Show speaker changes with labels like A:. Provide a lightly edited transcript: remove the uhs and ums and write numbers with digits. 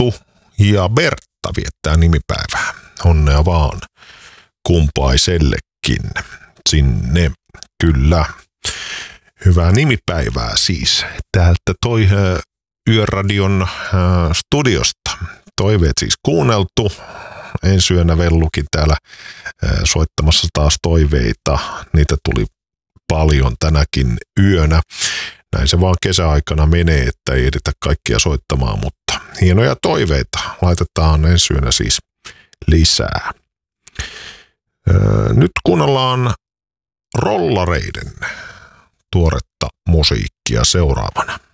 A: Eetu ja Bertta viettää nimipäivää. Onnea vaan kumpaisellekin sinne. Kyllä. Hyvää nimipäivää siis täältä Yöradion studiosta. Toiveet siis kuunneltu. Ensi yönä Vellukin täällä soittamassa taas toiveita. Niitä tuli paljon tänäkin yönä. Näin se vaan kesäaikana menee, että ei edetä kaikkia soittamaan, mutta hienoja toiveita laitetaan ensi yönä siis lisää. Nyt kuunnellaan Rollareiden tuoretta musiikkia seuraavana.